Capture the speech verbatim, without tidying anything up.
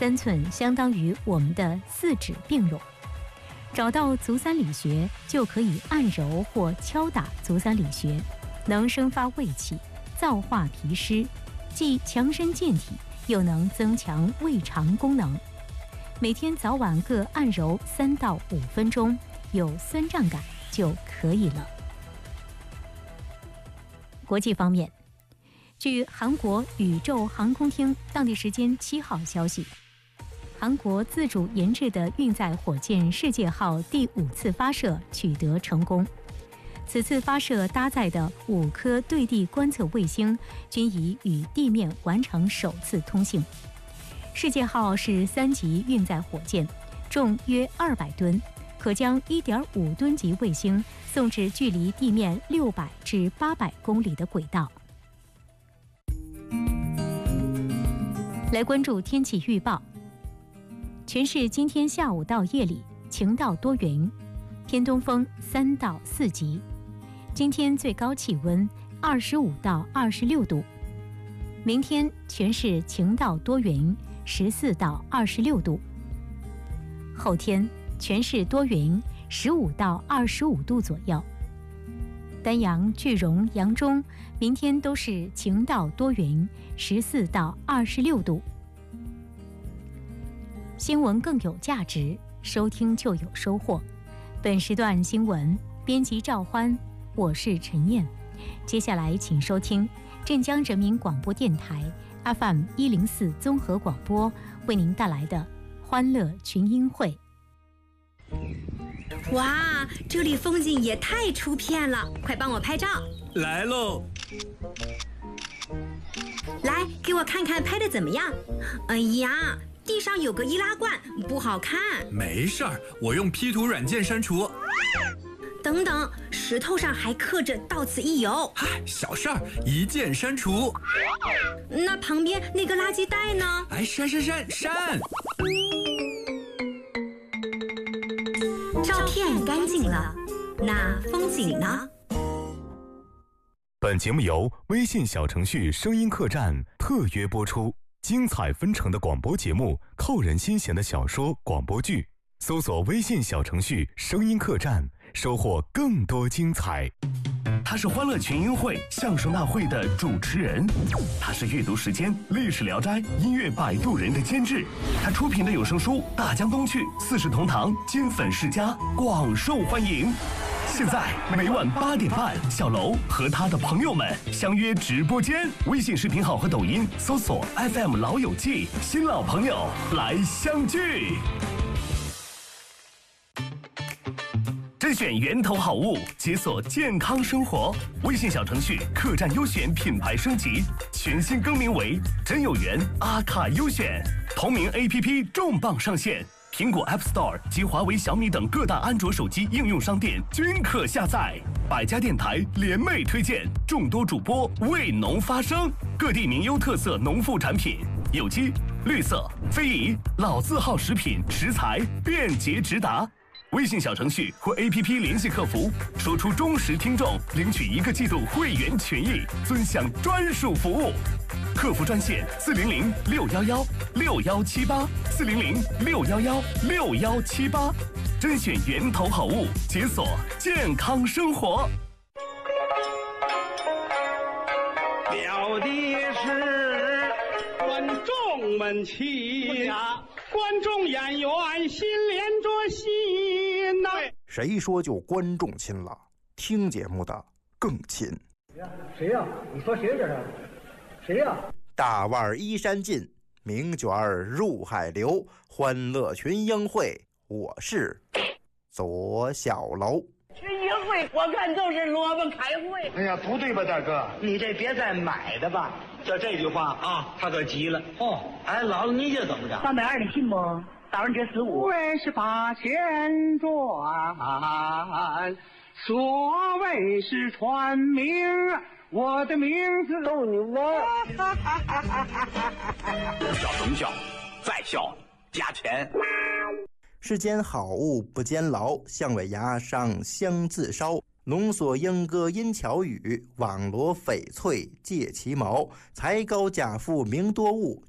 三寸相当于我们的四指并拢。找到足三里穴，就可以按揉或敲打足三里穴，能生发胃气，燥化脾湿，既强身健体，又能增强胃肠功能。每天早晚各按揉三到五分钟，有酸胀感就可以了。国际方面，据韩国宇宙航空厅当地时间七号消息，韩国自主研制的运载火箭世界号第五次发射取得成功。此次发射搭载的五颗对地观测卫星均已与地面完成首次通信。世界号是三级运载火箭，重约二百吨，可将 一点五吨级卫星送至距离地面六百至八百公里的轨道。来关注天气预报。全市今天下午到夜里晴到多云，偏东风三到四级。今天最高气温二十五到二十六度。明天全市晴到多云，十四到二十六度。后天全市多云，十五到二十五度左右。丹阳、句容、扬中明天都是晴到多云，十四到二十六度。新闻更有价值，收听就有收获。本时段新闻编辑赵欢，我是陈燕。接下来请收听镇江人民广播电台 F M 一零四综合广播为您带来的欢乐群英会。 哇，这里风景也太出片了，快帮我拍照。 来喽！ 来，给我看看拍的怎么样？哎呀，地上有个易拉罐，不好看。 没事儿，我用 P 图软件删除。 等等，石头上还刻着到此一游。 嗨，小事儿，一键删除。 那旁边那个垃圾袋呢？ 哎，删删删删！ 照片干净了，那风景呢？ 本节目由微信小程序声音客栈特约播出，精彩纷呈的广播节目，扣人心弦的小说广播剧，搜索微信小程序声音客栈，收获更多精彩。 他是欢乐群英会相声大会的主持人，他是阅读时间、历史聊斋、音乐摆渡人的监制，他出品的有声书《大江东去》《四世同堂》《金粉世家》广受欢迎。现在每晚八点半，小楼和他的朋友们相约直播间，微信视频号和抖音搜索 F M 老友记，新老朋友来相聚。甄选源头好物，解锁健康生活。微信小程序客栈优选品牌升级，全新更名为真有缘阿卡优选。同名 A P P 重磅上线，苹果 App Store 及华为、小米等各大安卓手机应用商店均可下载。百家电台联袂推荐，众多主播为农发声，各地名优特色农副产品，有机、绿色、非遗、老字号食品食材便捷直达。微信小程序或 A P P 联系客服，说出忠实听众，领取一个季度会员权益，尊享专属服务。客服专线四零零六幺幺六幺七八四零零六幺幺六幺七八，甄选源头好物，解锁健康生活。 表的是观众们亲呀，观众演员心连着心呐。 谁说就观众亲了？听节目的更亲。 谁呀？你说谁这是？谁呀？ 大腕衣衫尽，名卷入海流，欢乐群英会，我是左小楼。 群英会，我看就是萝卜开会。 哎呀，不对吧，大哥？ 你这别再买的吧。 就这句话啊，他可急了。 哦， 哎，姥姥你这怎么着？ 三百二，你信不？打完折十五。 为是八千转，所谓是传名，我的名字逗你玩。 笑什么笑？再笑加钱。 世间好物不坚牢，象尾牙上香自烧。浓锁莺歌因巧语，网罗翡翠借其毛。才高甲富名多物，